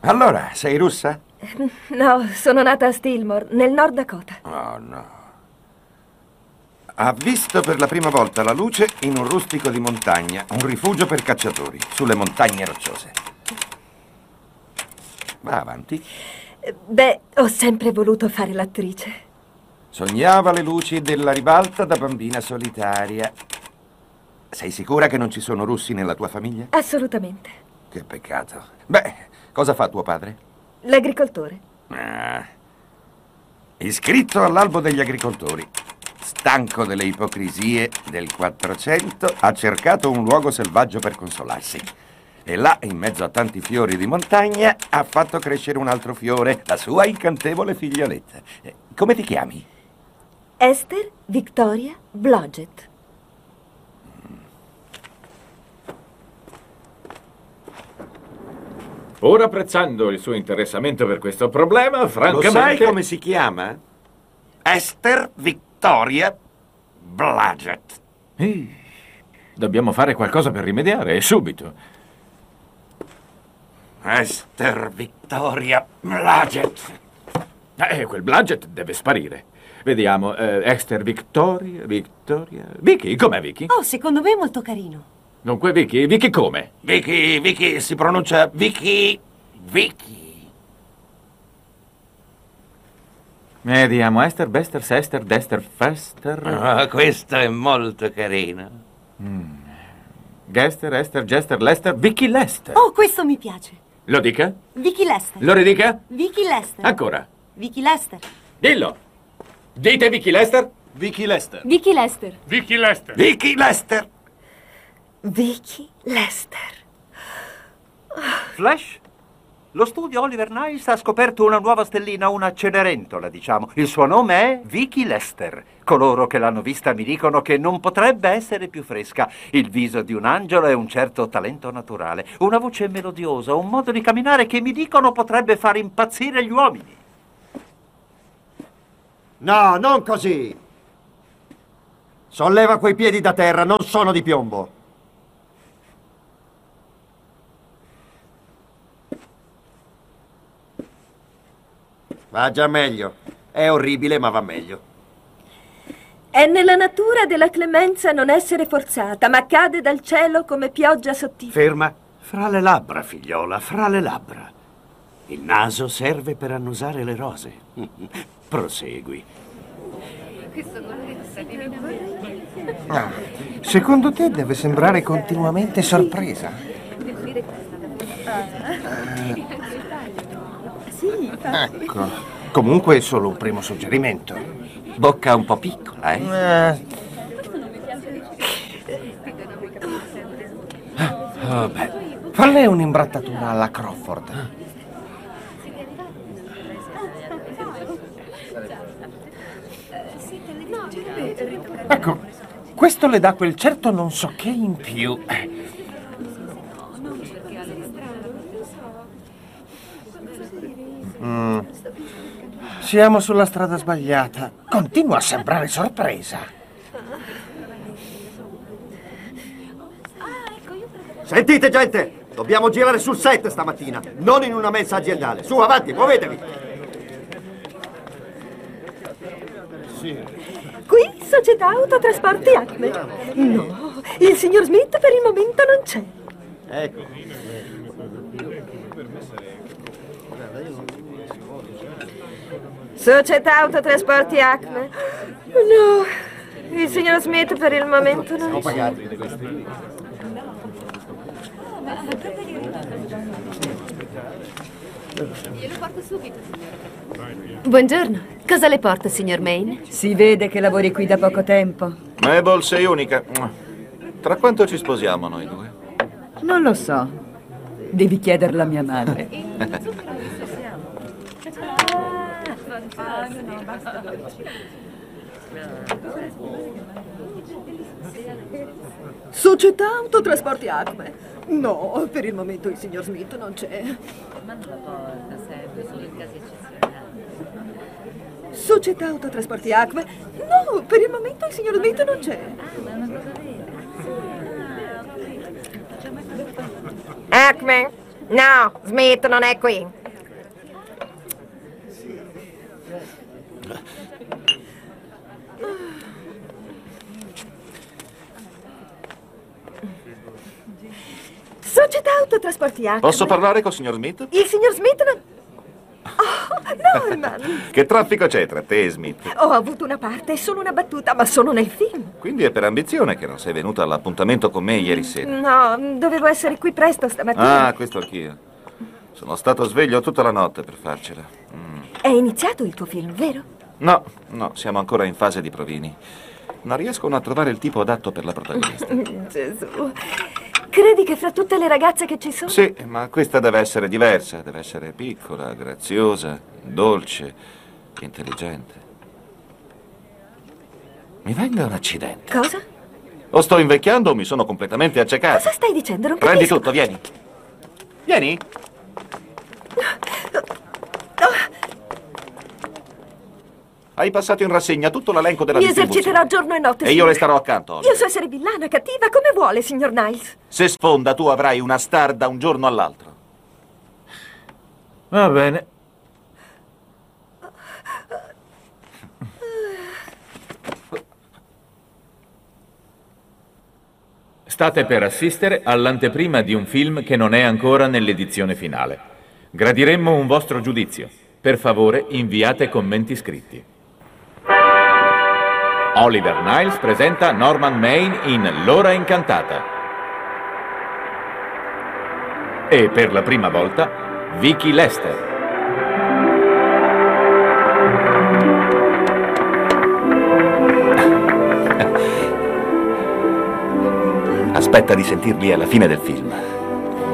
Allora, sei russa? No, sono nata a Stillmore, nel Nord Dakota. Oh, no. Ha visto per la prima volta la luce in un rustico di montagna, un rifugio per cacciatori, sulle montagne rocciose. Va avanti. Beh, ho sempre voluto fare l'attrice. Sognava le luci della ribalta da bambina solitaria. Sei sicura che non ci sono russi nella tua famiglia? Assolutamente. Che peccato. Beh, cosa fa tuo padre? L'agricoltore. Ah, iscritto all'albo degli agricoltori. Stanco delle ipocrisie del 400, ha cercato un luogo selvaggio per consolarsi. E là, in mezzo a tanti fiori di montagna, ha fatto crescere un altro fiore, la sua incantevole figlioletta. Come ti chiami? Esther Victoria Blodgett. Pur apprezzando il suo interessamento per questo problema, francamente... Lo sai come si chiama? Esther Victoria Blodgett. Dobbiamo fare qualcosa per rimediare, e subito. Esther Victoria Blodgett. Quel Blodgett deve sparire. Vediamo, Esther Victoria... Vicky, com'è Vicky? Oh, secondo me è molto carino. Dunque, Vicky come? Vicky, si pronuncia Vicky. Vediamo, Esther, Bester, Sester, Dester, Fester... Ah, questo è molto carino. Gester, Esther, Jester, Lester, Vicky Lester. Oh, questo mi piace. Lo dica? Vicky Lester. Lo ridica? Vicky Lester. Ancora. Vicky Lester. Dillo. Dite Vicky Lester? Vicky Lester. Vicky Lester. Vicky Lester. Vicky Lester. Vicky Lester. Flash? Lo studio Oliver Nice ha scoperto una nuova stellina, una Cenerentola, diciamo. Il suo nome è Vicky Lester. Coloro che l'hanno vista mi dicono che non potrebbe essere più fresca. Il viso di un angelo e un certo talento naturale. Una voce melodiosa, un modo di camminare che mi dicono potrebbe far impazzire gli uomini. No, non così. Solleva quei piedi da terra, non sono di piombo. Va già meglio. È orribile, ma va meglio. È nella natura della clemenza non essere forzata, ma cade dal cielo come pioggia sottile. Ferma. Fra le labbra, figliola, fra le labbra. Il naso serve per annusare le rose. Prosegui. Secondo te deve sembrare continuamente sorpresa? Ecco, comunque è solo un primo suggerimento. Bocca un po' piccola, eh? Beh, falle un'imbrattatura alla Crawford. Ecco, questo le dà quel certo non so che in più. Siamo sulla strada sbagliata. Continua a sembrare sorpresa. Sentite, gente! Dobbiamo girare sul set stamattina, non in una mensa aziendale. Su, avanti, muovetevi! Qui, Società Autotrasporti Acme. No, il signor Smith per il momento non c'è. Ecco. Società Autotrasporti Acme. No, il signor Smith per il momento non c'è. Glielo porto subito, signora. Buongiorno. Cosa le porta, signor Maine? Si vede che lavori qui da poco tempo. Mabel, sei unica. Tra quanto ci sposiamo noi due? Non lo so. Devi chiederlo a mia madre. Società Autotrasporti Acme. No, per il momento il signor Smith non c'è. Ma non la porta sempre, solo in casi eccezionali. Società Autotrasporti Acme. No, per il momento il signor Smith non c'è. Ma è una cosa vera. Acme. No, Smith non è qui. Società Autotrasporti Acme. Posso parlare col signor Smith? Il signor Smith non... Oh, Norman! Che traffico c'è tra te e Smith? Ho avuto una parte, è solo una battuta, ma sono nel film. Quindi è per ambizione che non sei venuta all'appuntamento con me ieri sera. No, dovevo essere qui presto stamattina. Ah, questo anch'io. Sono stato sveglio tutta la notte per farcela. È iniziato il tuo film, vero? No, siamo ancora in fase di provini. Non riescono a trovare il tipo adatto per la protagonista. Gesù. Credi che fra tutte le ragazze che ci sono... Sì, ma questa deve essere diversa. Deve essere piccola, graziosa, dolce, intelligente. Mi venga un accidente. Cosa? O sto invecchiando o mi sono completamente accecato. Cosa stai dicendo? Non Prendi capisco. tutto, vieni. Vieni. Hai passato in rassegna tutto l'elenco della Mi distribuzione. eserciterò giorno e notte. E io signor. le starò accanto. Io so essere villana, cattiva, come vuole, signor Niles. Se sfonda, tu avrai una star da un giorno all'altro. Va bene. State per assistere all'anteprima di un film che non è ancora nell'edizione finale. Gradiremmo un vostro giudizio. Per favore, inviate commenti scritti. Oliver Niles presenta Norman Maine in L'ora incantata. E per la prima volta, Vicky Lester. Aspetta di sentirli alla fine del film.